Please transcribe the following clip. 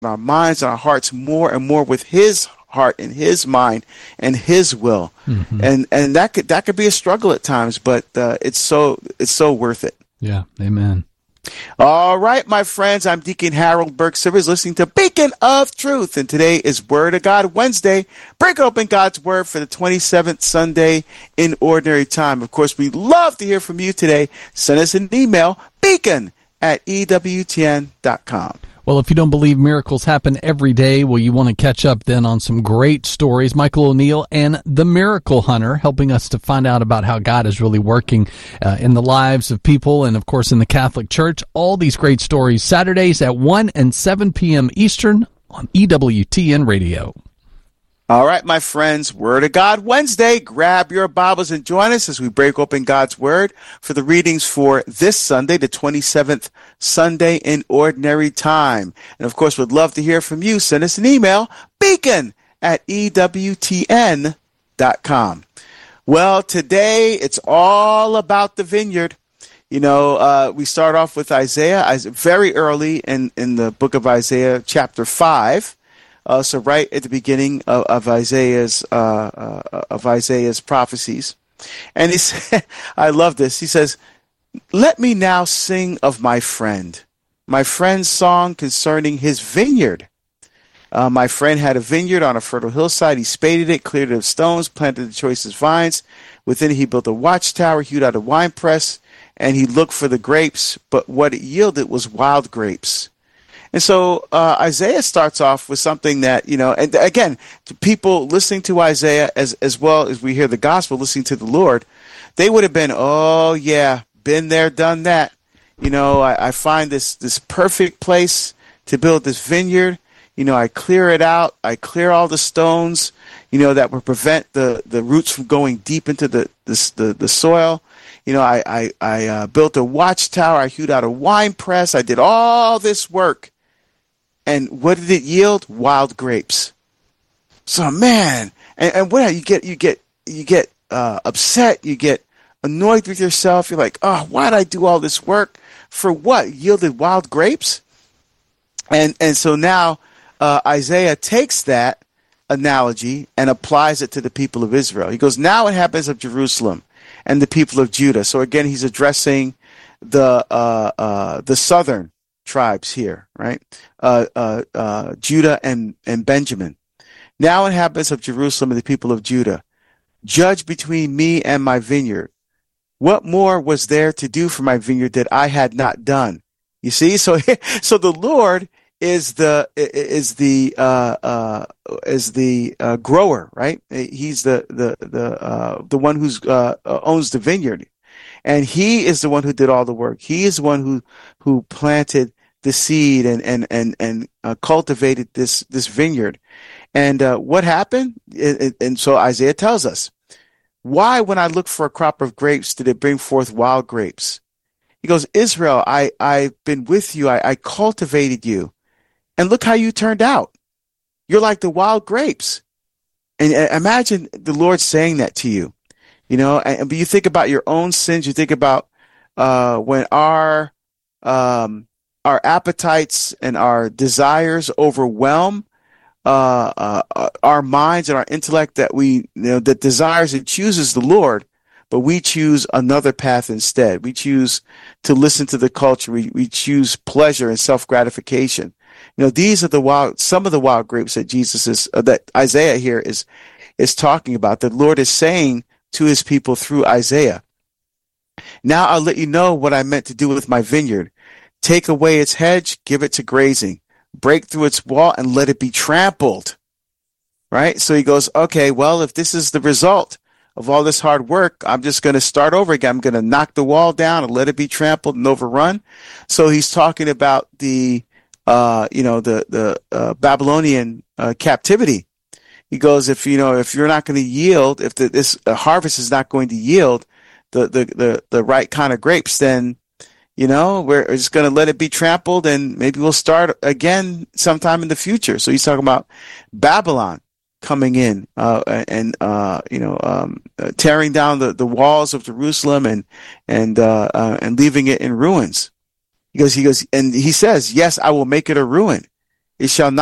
our minds and our hearts more and more with his heart and his mind and his will. And that could be a struggle at times, but it's so worth it. Yeah. Amen. All right, my friends, I'm Deacon Harold Burke Sivers, listening to Beacon of Truth, and today is Word of God Wednesday. Break open God's Word for the 27th Sunday in Ordinary Time. Of course, we'd love to hear from you today. Send us an email, beacon@ewtn.com. Well, if you don't believe miracles happen every day, well, you want to catch up then on some great stories. Michael O'Neill and the Miracle Hunter helping us to find out about how God is really working in the lives of people and, of course, in the Catholic Church. All these great stories Saturdays at 1 and 7 p.m. Eastern on EWTN Radio. All right, my friends, Word of God Wednesday. Grab your Bibles and join us as we break open God's Word for the readings for this Sunday, the 27th Sunday in Ordinary Time. And, of course, we'd love to hear from you. Send us an email, beacon@ewtn.com. Well, today it's all about the vineyard. You know, we start off with Isaiah very early in the book of Isaiah, chapter 5. So right at the beginning of Isaiah's prophecies. And he said, I love this. He says, "Let me now sing of my friend's song concerning his vineyard. My friend had a vineyard on a fertile hillside. He spaded it, cleared it of stones, planted the choicest vines. Within it he built a watchtower, hewed out a winepress, and he looked for the grapes, but what it yielded was wild grapes." And so Isaiah starts off with something that, you know, and again, to people listening to Isaiah as well as we hear the gospel, listening to the Lord, they would have been, oh, yeah, been there, done that. You know, I find this perfect place to build this vineyard. You know, I clear it out. I clear all the stones, you know, that would prevent the roots from going deep into the soil. You know, I built a watchtower. I hewed out a wine press. I did all this work. And what did it yield? Wild grapes. So, man, and what you get upset. You get annoyed with yourself. You're like, oh, why did I do all this work for what? Yielded wild grapes. And so now Isaiah takes that analogy and applies it to the people of Israel. He goes, now it happens of Jerusalem and the people of Judah. So again, he's addressing the southern tribes here, right? Judah and Benjamin. Now inhabitants of Jerusalem and the people of Judah, judge between me and my vineyard. What more was there to do for my vineyard that I had not done? You see, so the Lord is the grower, right? He's the one who's owns the vineyard. And he is the one who did all the work. He is the one who planted the seed and cultivated this vineyard. And what happened? And so Isaiah tells us, why, when I looked for a crop of grapes, did it bring forth wild grapes? He goes, Israel, I've been with you. I cultivated you. And look how you turned out. You're like the wild grapes. And imagine the Lord saying that to you. You know, but you think about your own sins. You think about when our appetites and our desires overwhelm our minds and our intellect, that that desires and chooses the Lord, but we choose another path instead. We choose to listen to the culture. We choose pleasure and self-gratification. You know, these are some of the wild grapes that that Isaiah here is talking about. The Lord is saying to his people through Isaiah, now I'll let you know what I meant to do with my vineyard. Take away its hedge, give it to grazing, break through its wall and let it be trampled. Right? So he goes, okay, well, if this is the result of all this hard work, I'm just going to start over again. I'm going to knock the wall down and let it be trampled and overrun. So he's talking about the Babylonian captivity. He goes, if you're not going to yield, if this harvest is not going to yield the right kind of grapes, then, we're just going to let it be trampled, and maybe we'll start again sometime in the future. So he's talking about Babylon coming in and tearing down the walls of Jerusalem and leaving it in ruins. He goes, and he says, yes, I will make it a ruin. It shall